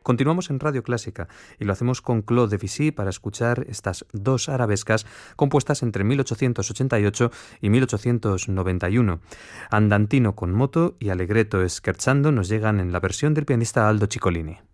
Continuamos en Radio Clásica y lo hacemos con Claude Debussy para escuchar estas dos arabescas compuestas entre 1888 y 1891. Andantino con moto y Allegretto scherzando nos llegan en la versión del pianista Aldo Ciccolini.